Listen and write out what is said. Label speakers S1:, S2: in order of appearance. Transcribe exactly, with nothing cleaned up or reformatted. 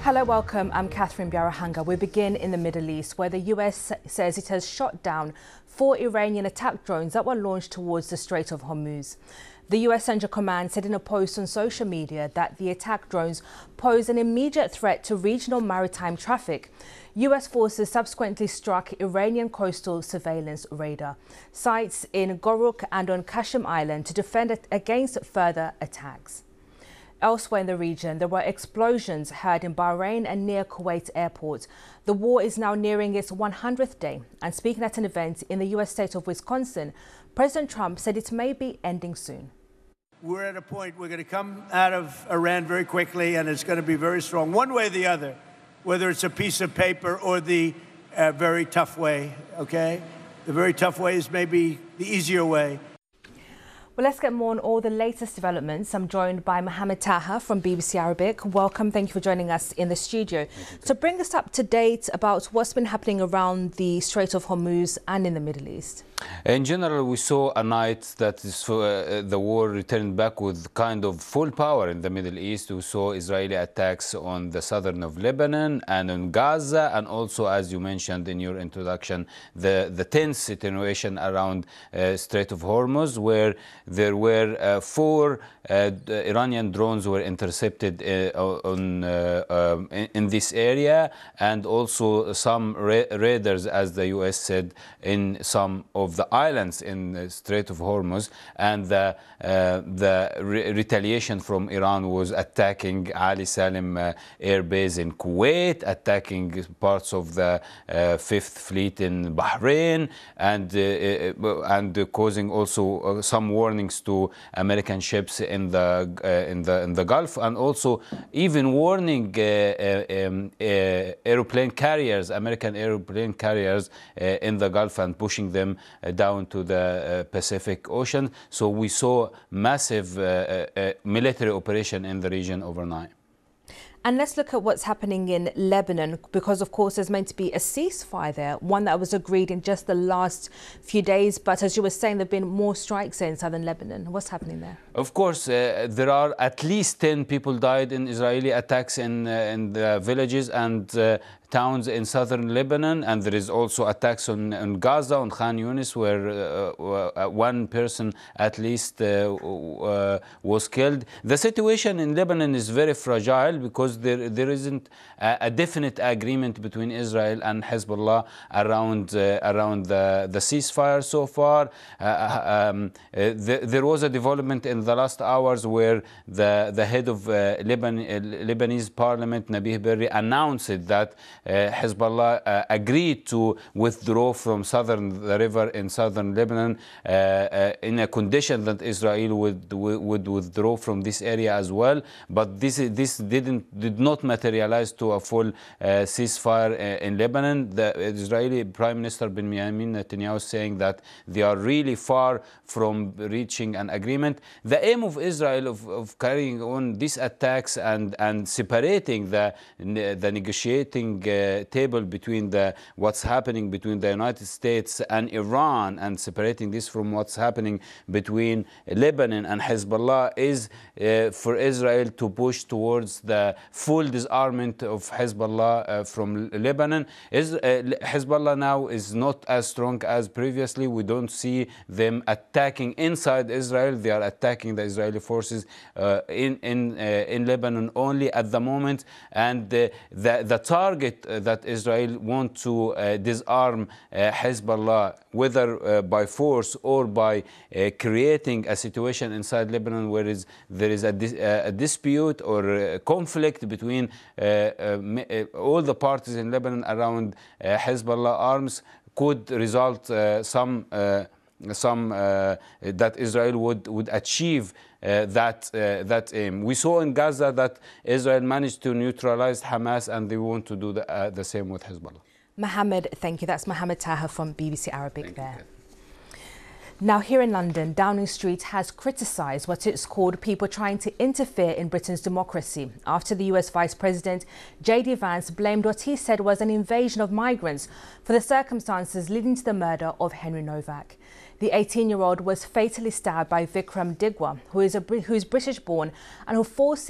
S1: Hello, welcome. I'm Catherine Biarahanga. We begin in the Middle East, where the U S says it has shot down four Iranian attack drones that were launched towards the Strait of Hormuz. The U S Central Command said in a post on social media that the attack drones pose an immediate threat to regional maritime traffic. U S forces subsequently struck Iranian coastal surveillance radar sites in Goruk and on Qashm Island to defend against further attacks. Elsewhere in the region, there were explosions heard in Bahrain and near Kuwait airport. The war is now nearing its one hundredth day, and speaking at an event in the U S state of Wisconsin, President Trump said it may be ending soon.
S2: We're at a point we're going to come out of Iran very quickly, and it's going to be very strong, one way or the other, whether it's a piece of paper or the uh, very tough way, okay? The very tough way is maybe the easier way.
S1: Well, let's get more on all the latest developments. I'm joined by Mohammed Taha from B B C Arabic. Welcome. Thank you for joining us in the studio. So bring us up to date about what's been happening around the Strait of Hormuz and in the Middle East.
S3: In general, we saw a night that is for, uh, the war returned back with kind of full power in the Middle East. We saw Israeli attacks on the southern of Lebanon and on Gaza, and also, as you mentioned in your introduction, the, the tense situation around uh, Strait of Hormuz, where there were uh, four uh, Iranian drones were intercepted uh, on, uh, um, in, in this area, and also some ra raiders, as the U S said, in some of the islands in the Strait of Hormuz. And the, uh, the re retaliation from Iran was attacking Ali Salim uh, Air Base in Kuwait, attacking parts of the uh, Fifth Fleet in Bahrain, and, uh, and causing also uh, some warnings to American ships in the uh, in the in the Gulf, and also even warning uh, uh, um, uh, airplane carriers, American airplane carriers uh, in the Gulf, and pushing them uh, down to the uh, Pacific Ocean. So we saw massive uh, uh, military operation in the region overnight.
S1: And let's look at what's happening in Lebanon, because, of course, there's meant to be a ceasefire there, one that was agreed in just the last few days. But as you were saying, there have been more strikes in southern Lebanon. What's happening there?
S3: Of course, uh, there are at least ten people died in Israeli attacks in, uh, in the villages and uh, towns in southern Lebanon, and there is also attacks on, on Gaza, on Khan Yunis, where uh, uh, one person at least uh, uh, was killed. The situation in Lebanon is very fragile because there, there isn't a, a definite agreement between Israel and Hezbollah around, uh, around the, the ceasefire so far. Uh, um, uh, the, there was a development in the last hours where the, the head of uh, Leban, uh, Lebanese parliament, Nabih Berri, announced that Uh, Hezbollah uh, agreed to withdraw from southern the river in southern Lebanon uh, uh, in a condition that Israel would would withdraw from this area as well. But this this didn't did not materialize to a full uh, ceasefire uh, in Lebanon. The Israeli Prime Minister Benjamin Netanyahu is saying that they are really far from reaching an agreement. The aim of Israel of, of carrying on these attacks and and separating the the negotiating uh, table between the what's happening between the United States and Iran, and separating this from what's happening between Lebanon and Hezbollah, is uh, for Israel to push towards the full disarmament of Hezbollah uh, from Lebanon. Is, uh, Hezbollah now is not as strong as previously. We don't see them attacking inside Israel. They are attacking the Israeli forces uh, in in uh, in Lebanon only at the moment, and uh, the the target Uh, that Israel want to uh, disarm uh, Hezbollah, whether uh, by force or by uh, creating a situation inside Lebanon where is, there is a, dis uh, a dispute or a conflict between uh, uh, all the parties in Lebanon around uh, Hezbollah arms, could result uh, some uh, some uh, that Israel would would achieve Uh, that uh, that aim. We saw in Gaza that Israel managed to neutralize Hamas, and they want to do the, uh, the same with Hezbollah.
S1: Mohammed, thank you. That's Mohammed Taha from B B C Arabic
S3: Thank
S1: there.
S3: You.
S1: Now, here in London, Downing Street has criticised what it's called people trying to interfere in Britain's democracy after the U S Vice President J D Vance blamed what he said was an invasion of migrants for the circumstances leading to the murder of Henry Novak. The eighteen-year-old was fatally stabbed by Vikram Digwa, who is, a, who is British-born and who forced